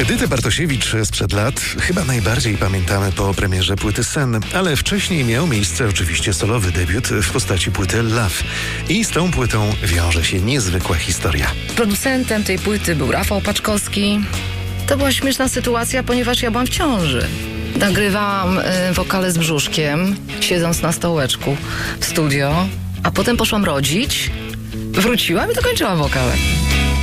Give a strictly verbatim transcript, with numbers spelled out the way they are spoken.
Edytę Bartosiewicz sprzed lat chyba najbardziej pamiętamy po premierze płyty Sen, ale wcześniej miał miejsce oczywiście solowy debiut w postaci płyty Love. I z tą płytą wiąże się niezwykła historia. Producentem tej płyty był Rafał Paczkowski. To była śmieszna sytuacja, ponieważ ja byłam w ciąży. Nagrywałam y, wokale z brzuszkiem, siedząc na stołeczku w studio, a potem poszłam rodzić, wróciłam i dokończyłam wokale.